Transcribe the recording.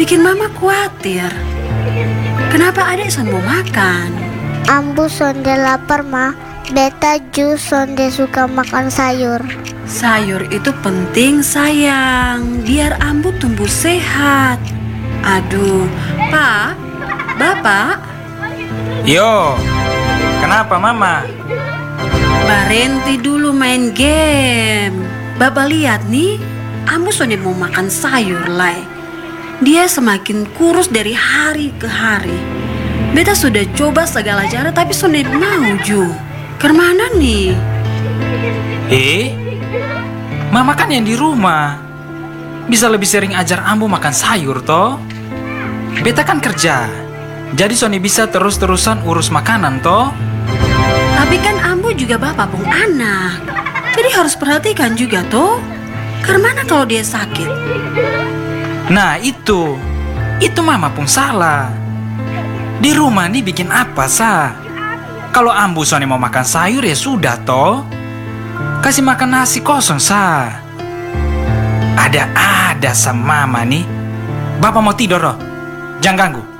bikin mama khawatir. Kenapa adik son mau makan? Ambu sonde lapar ma. Beta ju sonde suka makan sayur. Sayur itu penting sayang, biar ambu tumbuh sehat. Aduh, Pak, Bapak. Yo, kenapa mama? Berhenti dulu main game. Bapak lihat nih, ambu sonde mau makan sayur lai. Dia semakin kurus dari hari ke hari. Beta sudah coba segala cara tapi sonde mau ju. Kemana nih? Mama kan yang di rumah. Bisa lebih sering ajar ambu makan sayur toh. Beta kan kerja. Jadi Sony bisa terus-terusan urus makanan toh. Tapi kan ambu juga bapak pun anak. Jadi harus perhatikan juga toh. Kemana kalau dia sakit? Nah itu mama pun salah. Di rumah nih bikin apa sah? Kalau ambu Sony mau makan sayur ya sudah toh. Kasih makan nasi kosong sah. Ada sama mama nih. Bapak mau tidur loh. Jangan ganggu.